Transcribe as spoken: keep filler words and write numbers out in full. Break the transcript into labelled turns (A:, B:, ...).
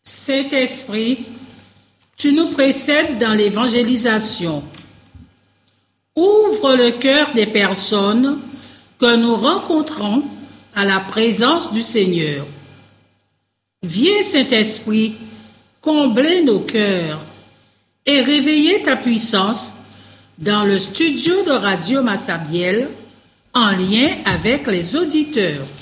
A: Saint-Esprit, tu nous précèdes dans l'évangélisation. Ouvre le cœur des personnes que nous rencontrons à la présence du Seigneur. Viens, Saint-Esprit, combler nos cœurs et réveiller ta puissance dans le studio de Radio Massabielle en lien avec les auditeurs.